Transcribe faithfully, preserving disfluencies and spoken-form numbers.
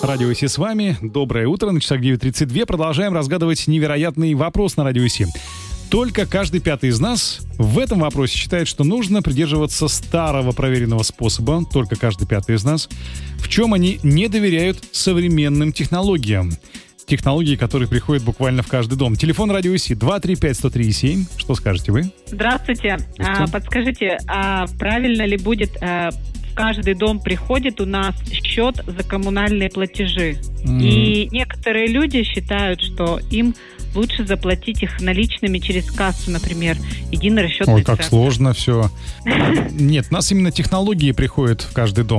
Радио ИС с вами. Доброе утро. На часах девять тридцать два. Продолжаем разгадывать невероятный вопрос на Радио ИС. Только каждый пятый из нас в этом вопросе считает, что нужно придерживаться старого проверенного способа. Только каждый пятый из нас. В чем они не доверяют современным технологиям. Технологии, которые приходят буквально в каждый дом. Телефон Радио ИС два три пять сто три семь. Что скажете вы? Здравствуйте. А, подскажите, а правильно ли будет... А... В каждый дом приходит у нас счет за коммунальные платежи. Mm. И некоторые люди считают, что им лучше заплатить их наличными через кассу, например, единый расчетный Ой, как центр. сложно все. Нет, у нас именно технологии приходят в каждый дом.